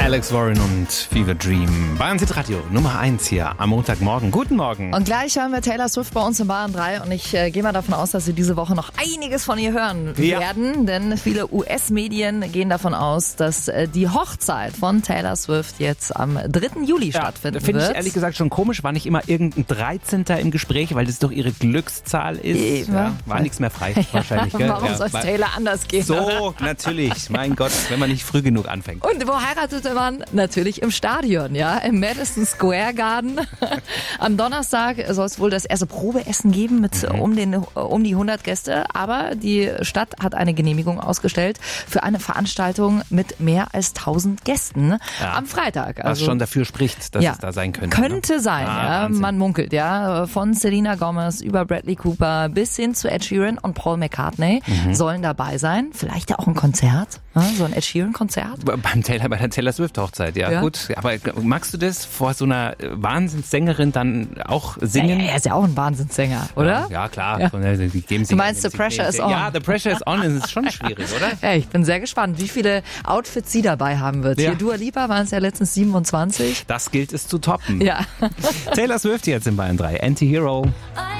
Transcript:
Alex Warren und Fever Dream. Bayern Hit Radio Nummer 1 hier am Montagmorgen. Guten Morgen. Und gleich hören wir Taylor Swift bei uns in Bayern 3 und ich gehe mal davon aus, dass wir diese Woche noch einiges von ihr hören werden, denn viele US-Medien gehen davon aus, dass die Hochzeit von Taylor Swift jetzt am 3. Juli stattfinden wird. Finde ich ehrlich gesagt schon komisch, war nicht immer irgendein 13. im Gespräch, weil das doch ihre Glückszahl ist. Ja, war nichts mehr frei wahrscheinlich. Gell? Warum soll es Taylor anders gehen? So, natürlich. Mein Gott, wenn man nicht früh genug anfängt. Und wo heiratete man? Natürlich im Stadion, ja, im Madison Square Garden. Am Donnerstag soll es wohl das erste Probeessen geben mit um die 100 Gäste. Aber die Stadt hat eine Genehmigung ausgestellt für eine Veranstaltung mit mehr als 1000 Gästen am Freitag. Was schon dafür spricht, dass es da sein könnte. Könnte sein, ja. Man munkelt, ja. Von Selena Gomez über Bradley Cooper bis hin zu Ed Sheeran und Paul McCartney sollen dabei sein. Vielleicht ja auch ein Konzert, so ein Ed Sheeran-Konzert. Bei der Taylor Swift-Hochzeit, ja gut. Aber magst du das vor so einer Wahnsinnssängerin dann auch singen? Er ist ja auch ein Wahnsinnssänger, oder? Ja klar. Ja. Du meinst, The Pressure is on. Ja, The Pressure is on. Das ist schon schwierig, oder? Ja, ich bin sehr gespannt, wie viele Outfits sie dabei haben wird. Ja. Hier Dua Lipa waren es ja letztens 27. Das gilt es zu toppen. Ja. Taylor Swift jetzt in Bayern 3. Anti-Hero.